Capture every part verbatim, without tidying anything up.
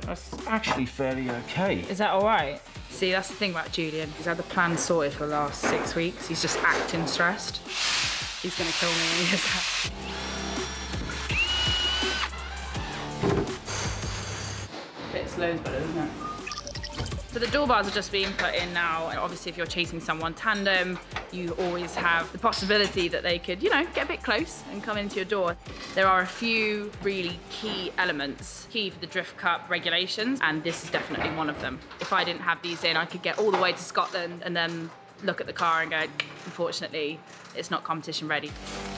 That's actually fairly okay. Is that all right? See, that's the thing about Julian. He's had the plan sorted for the last six weeks. He's just acting stressed. He's gonna kill me when he does that. Bit slow, but isn't it? So the door bars are just being put in now. Obviously, if you're chasing someone tandem, you always have the possibility that they could, you know, get a bit close and come into your door. There are a few really key elements, key for the Drift Cup regulations, and this is definitely one of them. If I didn't have these in, I could get all the way to Scotland and then look at the car and go, unfortunately, it's not competition ready.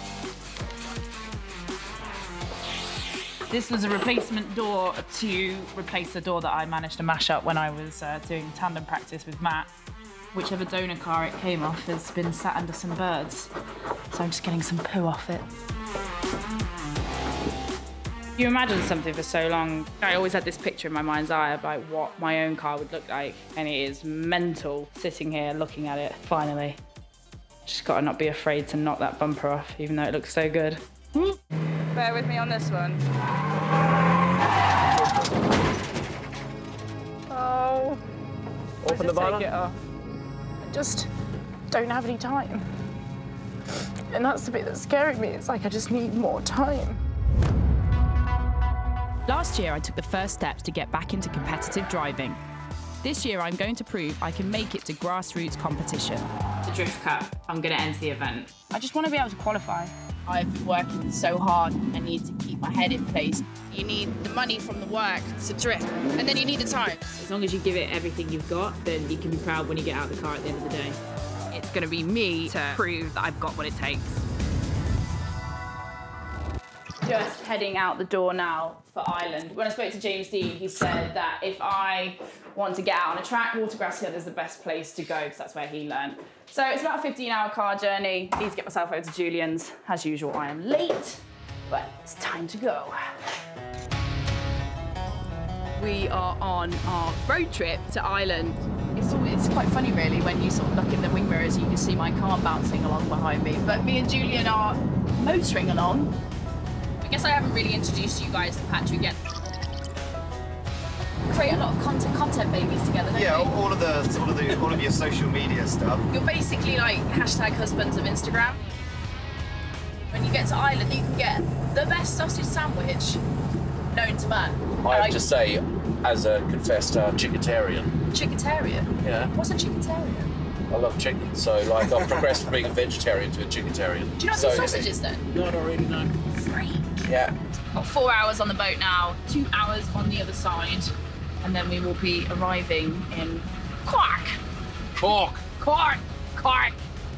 This was a replacement door to replace the door that I managed to mash up when I was uh, doing tandem practice with Matt. Whichever donor car it came off has been sat under some birds, so I'm just getting some poo off it. You imagine something for so long. I always had this picture in my mind's eye of like what my own car would look like, and it is mental sitting here looking at it, finally. Just gotta not be afraid to knock that bumper off, even though it looks so good. Bear with me on this one. Oh. Open the bonnet. Take it off. I just don't have any time. And that's the bit that's scaring me. It's like I just need more time. Last year, I took the first steps to get back into competitive driving. This year, I'm going to prove I can make it to grassroots competition. The Drift Cup, I'm going to enter the event. I just want to be able to qualify. I've been working so hard, I need to keep my head in place. You need the money from the work to drift, and then you need the time. As long as you give it everything you've got, then you can be proud when you get out of the car at the end of the day. It's going to be me to prove that I've got what it takes. Just heading out the door now for Ireland. When I spoke to James Dean, he said that if I want to get out on a track, Watergrass Hill is the best place to go because that's where he learned. So it's about a fifteen hour car journey. I need to get myself over to Julian's. As usual, I am late, but it's time to go. We are on our road trip to Ireland. It's, all, it's quite funny, really, when you sort of look in the wing mirrors, you can see my car bouncing along behind me. But me and Julian are motoring along. I guess I haven't really introduced you guys to Patrick yet. Create a lot of content, content babies together, don't Yeah, we? all of the, all of the, all of your social media stuff. You're basically like hashtag husbands of Instagram. When you get to Ireland, you can get the best sausage sandwich known to man. I have Like, to say, as a confessed uh, chicketarian, chicketarian. yeah, What's a chicketarian? I love chicken, so like I've progressed from being a vegetarian to a chicketarian. Do you know so, what sausages then? Not already, no. Freak. Yeah. Got four hours on the boat now, two hours on the other side, and then we will be arriving in Cork. Cork. Cork. Cork.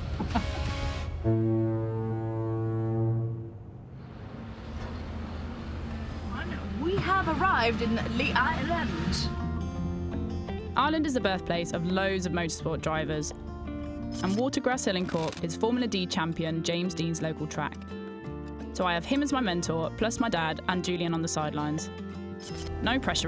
We have arrived in the island. Ireland is the birthplace of loads of motorsport drivers, and Watergrass Hill in Cork is Formula D champion James Dean's local track. So I have him as my mentor, plus my dad and Julian on the sidelines. No pressure.